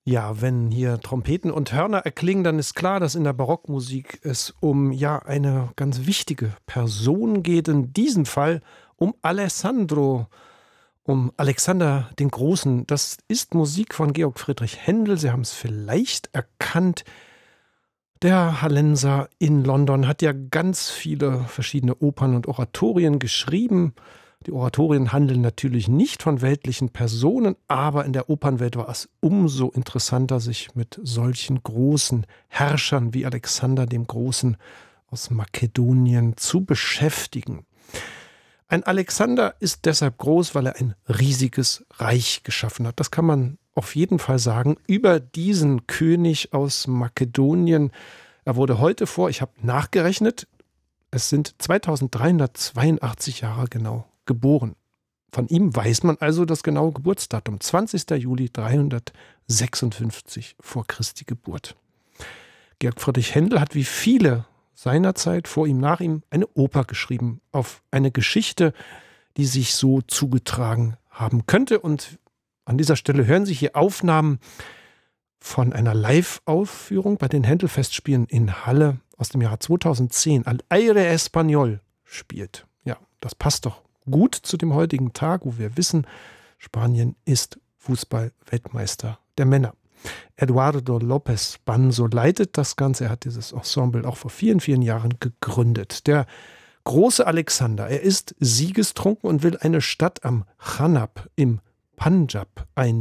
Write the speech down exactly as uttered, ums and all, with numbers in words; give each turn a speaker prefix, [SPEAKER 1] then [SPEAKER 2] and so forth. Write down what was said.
[SPEAKER 1] Ja, wenn hier Trompeten und Hörner erklingen, dann ist klar, dass in der Barockmusik es um ja eine ganz wichtige Person geht. In diesem Fall um Alessandro, um Alexander den Großen. Das ist Musik von Georg Friedrich Händel. Sie haben es vielleicht erkannt. Der Hallenser in London hat ja ganz viele verschiedene Opern und Oratorien geschrieben. Die Oratorien handeln natürlich nicht von weltlichen Personen, aber in der Opernwelt war es umso interessanter, sich mit solchen großen Herrschern wie Alexander dem Großen aus Makedonien zu beschäftigen. Ein Alexander ist deshalb groß, weil er ein riesiges Reich geschaffen hat. Das kann man auf jeden Fall sagen, über diesen König aus Makedonien. Er wurde heute vor, ich habe nachgerechnet, es sind zweitausenddreihundertzweiundachtzig Jahre genau geboren. Von ihm weiß man also das genaue Geburtsdatum, zwanzigster Juli dreihundertsechsundfünfzig vor Christi Geburt. Georg Friedrich Händel hat wie viele seiner Zeit, vor ihm, nach ihm, eine Oper geschrieben auf eine Geschichte, die sich so zugetragen haben könnte. Und an dieser Stelle hören Sie hier Aufnahmen von einer Live-Aufführung bei den Händel-Festspielen in Halle aus dem Jahr zweitausendzehn. Al Aire Español spielt. Ja, das passt doch gut zu dem heutigen Tag, wo wir wissen, Spanien ist Fußball-Weltmeister der Männer. Eduardo López Banzo leitet das Ganze. Er hat dieses Ensemble auch vor vielen, vielen Jahren gegründet. Der große Alexander, er ist siegestrunken und will eine Stadt am Chanab im Panjab ein